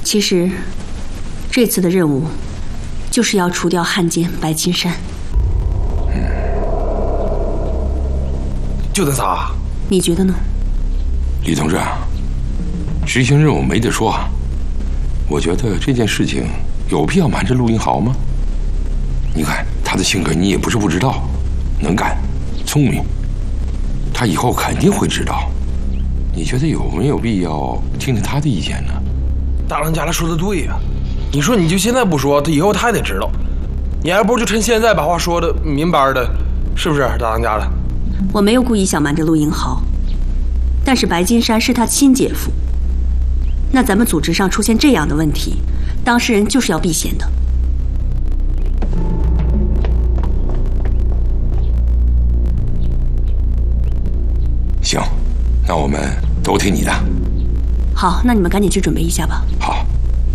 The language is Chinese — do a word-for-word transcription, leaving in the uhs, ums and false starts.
其实，这次的任务就是要除掉汉奸白金山。 嗯， 就这仨？ 你觉得呢？ 李同志，执行任务没得说。我觉得这件事情有必要瞒着陆英豪吗？你看他的性格，你也不是不知道，能干、聪明，他以后肯定会知道。你觉得有没有必要听听他的意见呢？ 大当家的说的对呀、啊，你说你就现在不说，他以后他还得知道。你还不如就趁现在把话说的明白的，是不是大当家的？ 我没有故意想瞒着陆英豪，但是白金山是他亲姐夫。那咱们组织上出现这样的问题，当事人就是要避嫌的。 行，那我们都听你的。 好，那你们赶紧去准备一下吧。 好。